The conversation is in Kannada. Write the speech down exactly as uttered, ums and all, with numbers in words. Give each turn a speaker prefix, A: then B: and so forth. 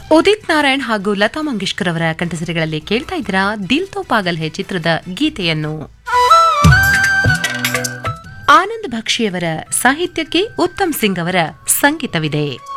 A: ಉದಿತ್ ನಾರಾಯಣ್ ಹಾಗೂ ಲತಾ ಮಂಗೇಶ್ಕರ್ ಅವರ ಕಂಠಸಿರಿಗಳಲ್ಲಿ ಕೇಳ್ತಾ ಇದ್ದೀರಾ ದಿಲ್ ತೋ ಪಾಗಲ್ ಹೇ ಚಿತ್ರದ ಗೀತೆಯನ್ನು. ಆನಂದ್ ಭಕ್ಷಿಯವರ ಸಾಹಿತ್ಯಕ್ಕೆ ಉತ್ತಮ್ ಸಿಂಗ್ ಅವರ ಸಂಗೀತವಿದೆ.